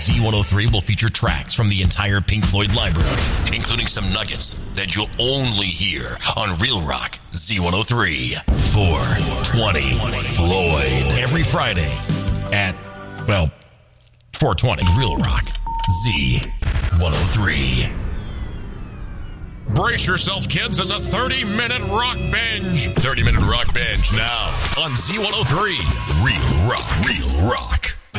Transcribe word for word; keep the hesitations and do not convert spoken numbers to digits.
Z one oh three will feature tracks from the entire Pink Floyd library, including some nuggets that you'll only hear on Real Rock Z one oh three. four twenty Floyd. Every Friday at, well, four twenty Real Rock Z one oh three. Brace yourself, kids. It's a thirty-minute rock binge. thirty-minute rock binge now on Z one oh three. Real Rock. Real Rock.